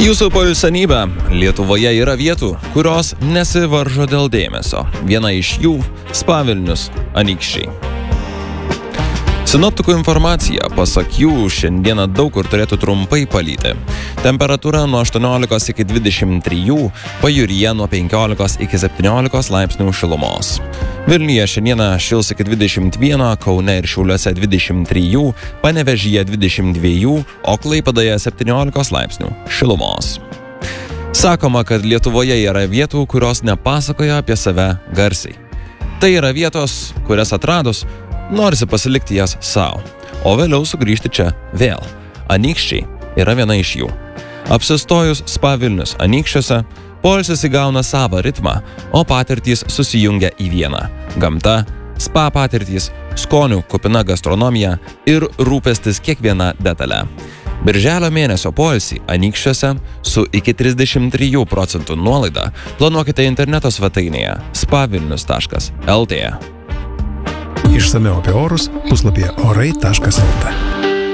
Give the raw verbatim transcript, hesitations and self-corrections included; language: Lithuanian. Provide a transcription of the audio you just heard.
Jūsų poilsianybė. Lietuvoje yra vietų, kurios nesivaržo dėl dėmesio. Viena iš jų – Spa Vilnius, Anykščiai. Sinoptikų informacija, pasak jų, šiandieną daug kur turėtų trumpai palyti. Temperatūra nuo aštuoniolikos iki dvidešimt trijų, pajūryje nuo penkiolikos iki septyniolikos laipsnių šilumos. Vilniuje šiandieną šils iki dvidešimt vieno, Kaune ir Šiauliuose dvidešimt trijų, Panevėžyje dvidešimt dviejų, o Klaipėdoje septyniolikos laipsnių šilumos. Sakoma, kad Lietuvoje yra vietų, kurios nepasakoja apie save garsiai. Tai yra vietos, kurias atradus, norisi pasilikti jas savo, o vėliau sugrįžti čia vėl. Anykščiai yra viena iš jų. Apsistojus Spa Vilnius Anykščiuose, poilsis įgauna savą ritmą, o patirtys susijungia į vieną. Gamta, spa patirtys, skonių kupina gastronomija ir rūpestis kiekviena detale. Birželio mėnesio poilsį Anykščiuose su iki trisdešimt trijų procentų nuolaida planuokite interneto svetainėje spa vilnius taškas el tė. Išsamiau apie orus puslapyje orai taškas el tė.